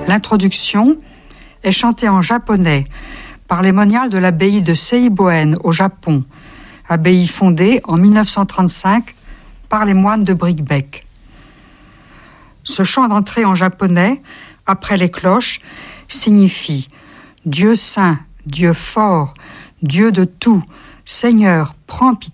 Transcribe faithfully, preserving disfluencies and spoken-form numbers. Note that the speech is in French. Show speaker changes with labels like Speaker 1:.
Speaker 1: L'introduction est chantée en japonais par les moniales de l'abbaye de Seiboen au Japon, abbaye fondée en mille neuf cent trente-cinq par les moines de Bricquebec. Ce chant d'entrée en japonais, après les cloches, signifie « Dieu saint, Dieu fort, Dieu de tout, Seigneur, prends pitié ».